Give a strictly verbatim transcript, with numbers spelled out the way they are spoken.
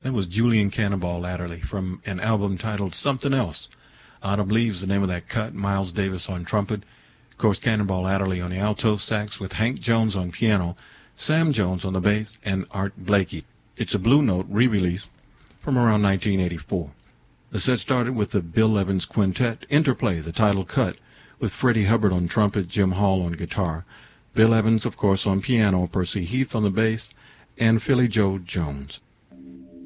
That was Julian Cannonball Adderley from an album titled Something Else. Autumn Leaves, the name of that cut. Miles Davis on trumpet. Of course, Cannonball Adderley on the alto sax with Hank Jones on piano, Sam Jones on the bass, and Art Blakey. It's a Blue Note re-release from around nineteen eighty-four. The set started with the Bill Evans Quintet, Interplay, the title cut, with Freddie Hubbard on trumpet, Jim Hall on guitar, Bill Evans, of course, on piano, Percy Heath on the bass, and Philly Joe Jones.